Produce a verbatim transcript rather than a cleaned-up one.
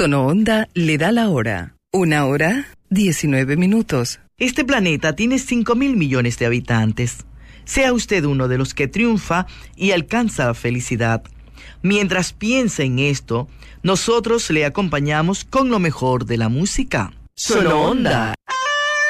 Sonoonda le da la hora. Una hora, diecinueve minutos. Este planeta tiene cinco mil millones de habitantes. Sea usted uno de los que triunfa y alcanza la felicidad. Mientras piensa en esto, nosotros le acompañamos con lo mejor de la música. Sonoonda.